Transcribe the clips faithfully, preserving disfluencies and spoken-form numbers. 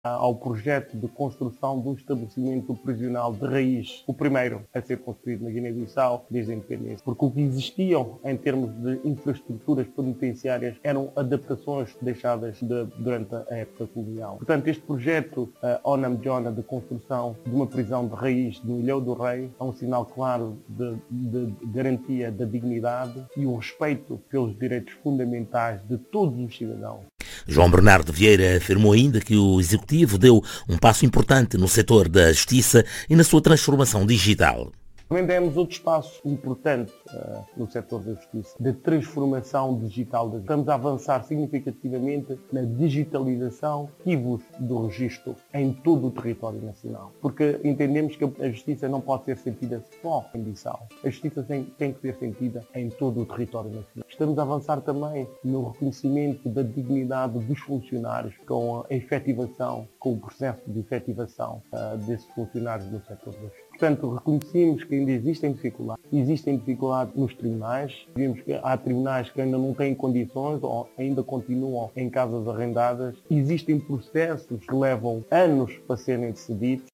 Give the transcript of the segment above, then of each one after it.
ao projeto de construção de um estabelecimento prisional de raiz, o primeiro a ser construído na Guiné-Bissau desde a independência. Porque o que existiam em termos de infraestruturas penitenciárias eram adaptações deixadas de, durante a época colonial. Portanto, este projeto uh, Onam Jona de construção de uma prisão de raiz no Ilhéu do Rei é um sinal claro de, de, de garantia da dignidade e o respeito pelos direitos fundamentais de todos os cidadãos. João Bernardo Vieira afirmou ainda que o Executivo deu um passo importante no setor da justiça e na sua transformação digital. Também demos outro espaço importante uh, no setor da justiça, de transformação digital. Estamos a avançar significativamente na digitalização do registro em todo o território nacional. Porque entendemos que a justiça não pode ser sentida só em Bissau. A justiça tem, tem que ser sentida em todo o território nacional. Estamos a avançar também no reconhecimento da dignidade dos funcionários com a efetivação, com o processo de efetivação uh, desses funcionários no setor da justiça. Portanto, reconhecemos que ainda existem dificuldades. Existem dificuldades nos tribunais. Vemos que há tribunais que ainda não têm condições ou ainda continuam em casas arrendadas. Existem processos que levam anos para serem decididos.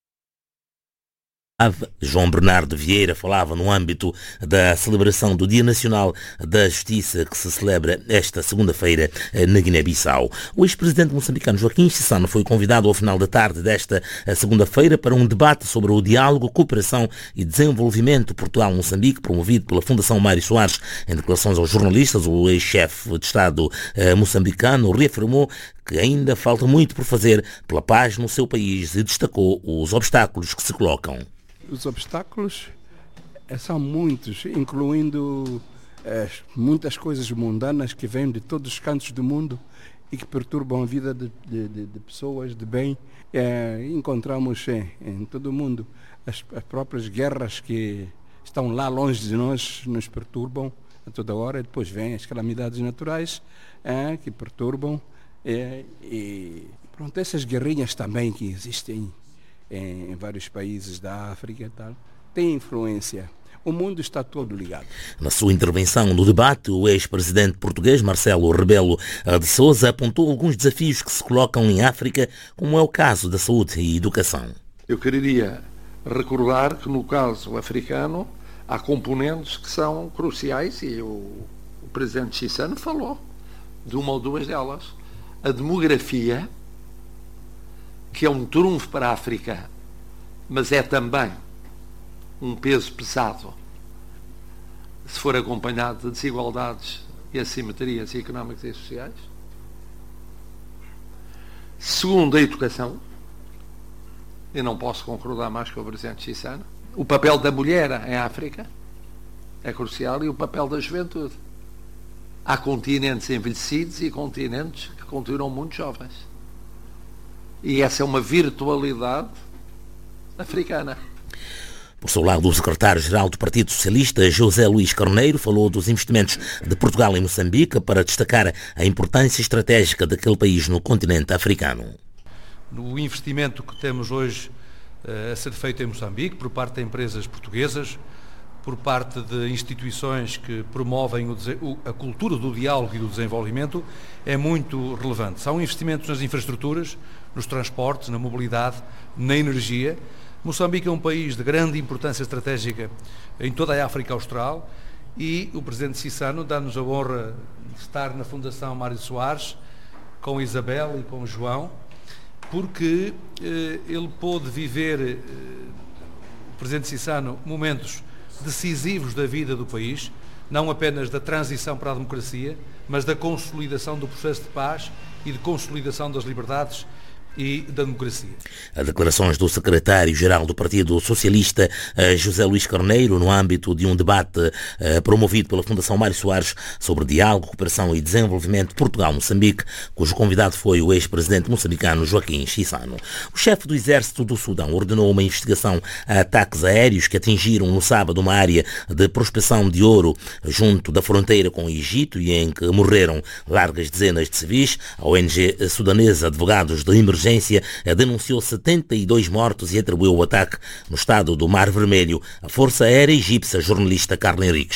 João Bernardo Vieira falava no âmbito da celebração do Dia Nacional da Justiça, que se celebra esta segunda-feira na Guiné-Bissau. O ex-presidente moçambicano Joaquim Chissano foi convidado ao final da tarde desta segunda-feira para um debate sobre o diálogo, cooperação e desenvolvimento Portugal-Moçambique, promovido pela Fundação Mário Soares. Em declarações aos jornalistas, o ex-chefe de Estado moçambicano reafirmou que ainda falta muito por fazer pela paz no seu país e destacou os obstáculos que se colocam. Os obstáculos são muitos, incluindo é, muitas coisas mundanas que vêm de todos os cantos do mundo e que perturbam a vida de, de, de pessoas de bem. É, encontramos é, em todo o mundo as, as próprias guerras que estão lá longe de nós, nos perturbam a toda hora. Depois vêm as calamidades naturais é, que perturbam. É, e pronto, essas guerrinhas também que existem em vários países da África e tal, tem influência. O mundo está todo ligado. Na sua intervenção no debate, o ex-presidente português Marcelo Rebelo de Sousa apontou alguns desafios que se colocam em África, como é o caso da saúde e educação. Eu queria recordar que no caso africano há componentes que são cruciais e o, o presidente Chissano falou de uma ou duas delas. A demografia, que é um trunfo para a África, mas é também um peso pesado se for acompanhado de desigualdades e assimetrias económicas e sociais. Segundo, a educação. Eu não posso concordar mais com o presidente Chissano. O papel da mulher em África é crucial e o papel da juventude. Há continentes envelhecidos e continentes que continuam muito jovens. E essa é uma virtualidade africana. Por seu lado, o secretário-geral do Partido Socialista, José Luís Carneiro, falou dos investimentos de Portugal em Moçambique para destacar a importância estratégica daquele país no continente africano. No investimento que temos hoje uh, a ser feito em Moçambique, por parte de empresas portuguesas, por parte de instituições que promovem o, a cultura do diálogo e do desenvolvimento, é muito relevante. São investimentos nas infraestruturas, nos transportes, na mobilidade, na energia. Moçambique é um país de grande importância estratégica em toda a África Austral e o presidente Chissano dá-nos a honra de estar na Fundação Mário Soares com Isabel e com João, porque eh, ele pôde viver, eh, o presidente Chissano, momentos decisivos da vida do país, não apenas da transição para a democracia, mas da consolidação do processo de paz e de consolidação das liberdades e da democracia. As declarações do secretário-geral do Partido Socialista, José Luís Carneiro, no âmbito de um debate uh, promovido pela Fundação Mário Soares sobre diálogo, cooperação e desenvolvimento Portugal-Moçambique, cujo convidado foi o ex-presidente moçambicano Joaquim Chissano. O chefe do Exército do Sudão ordenou uma investigação a ataques aéreos que atingiram no sábado uma área de prospecção de ouro junto da fronteira com o Egito e em que morreram largas dezenas de civis. A O N G sudanesa Advogados de Emergência denunciou setenta e dois mortos e atribuiu o ataque no estado do Mar Vermelho à Força Aérea Egípcia, jornalista Carla Henriques.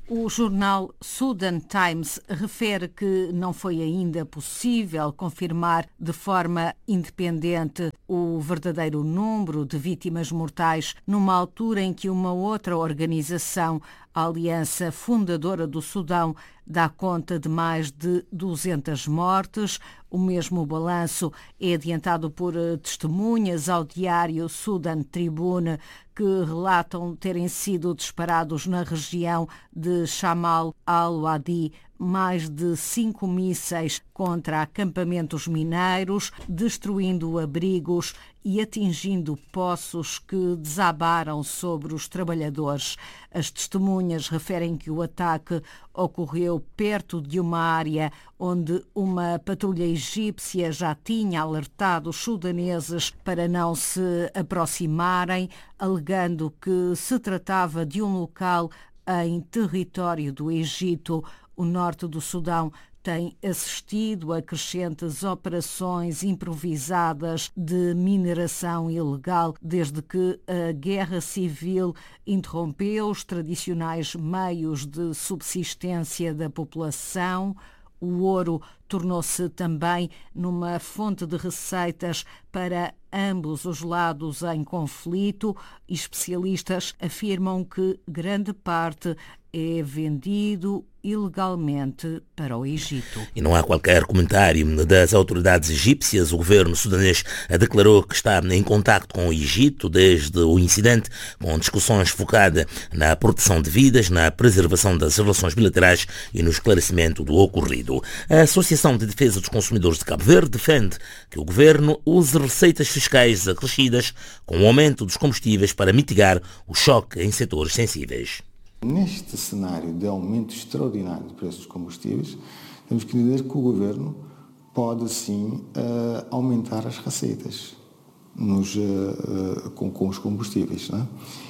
O jornal Sudan Times refere que não foi ainda possível confirmar de forma independente o verdadeiro número de vítimas mortais numa altura em que uma outra organização, a Aliança Fundadora do Sudão, dá conta de mais de duzentas mortes. O mesmo balanço é adiantado por testemunhas ao diário Sudan Tribune, que relatam terem sido disparados na região de Shamal al-Wadi mais de cinco mísseis contra acampamentos mineiros, destruindo abrigos e atingindo poços que desabaram sobre os trabalhadores. As testemunhas referem que o ataque ocorreu perto de uma área onde uma patrulha egípcia já tinha alertado os sudaneses para não se aproximarem, alegando que se tratava de um local em território do Egito. O norte do Sudão tem assistido a crescentes operações improvisadas de mineração ilegal desde que a guerra civil interrompeu os tradicionais meios de subsistência da população. O ouro tornou-se também numa fonte de receitas para ambos os lados em conflito. Especialistas afirmam que grande parte é vendido ilegalmente para o Egito. E não há qualquer comentário das autoridades egípcias. O governo sudanês declarou que está em contacto com o Egito desde o incidente, com discussões focadas na proteção de vidas, na preservação das relações bilaterais e no esclarecimento do ocorrido. A Associação de Defesa dos Consumidores de Cabo Verde defende que o governo use receitas fiscais acrescidas com o aumento dos combustíveis para mitigar o choque em setores sensíveis. Neste cenário de aumento extraordinário de preços dos combustíveis, temos que dizer que o governo pode sim uh, aumentar as receitas nos, uh, com, com os combustíveis, não é?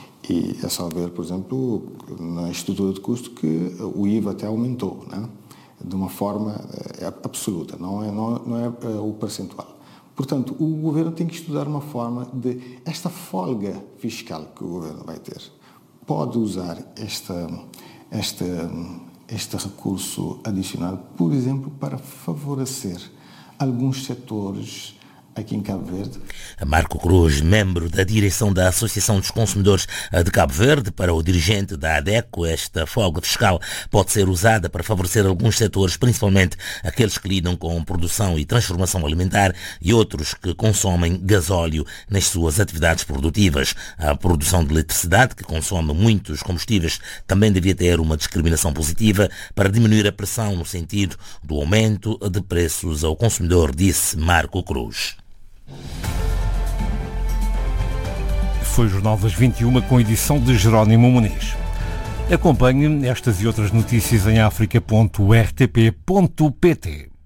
E é só ver, por exemplo, na estrutura de custo que o I V A até aumentou, não é? De uma forma uh, absoluta, não é, não, não é uh, o percentual. Portanto, o governo tem que estudar uma forma de esta folga fiscal que o governo vai ter. Pode usar esta, esta, este recurso adicional, por exemplo, para favorecer alguns setores aqui em Cabo Verde. Marco Cruz, membro da direção da Associação dos Consumidores de Cabo Verde, para o dirigente da ADECO, esta folga fiscal pode ser usada para favorecer alguns setores, principalmente aqueles que lidam com produção e transformação alimentar e outros que consomem gasóleo nas suas atividades produtivas. A produção de eletricidade, que consome muitos combustíveis, também devia ter uma discriminação positiva para diminuir a pressão no sentido do aumento de preços ao consumidor, disse Marco Cruz. Foi o Jornal das vinte e uma com edição de Jerónimo Muniz. Acompanhe estas e outras notícias em africa ponto r t p ponto p t.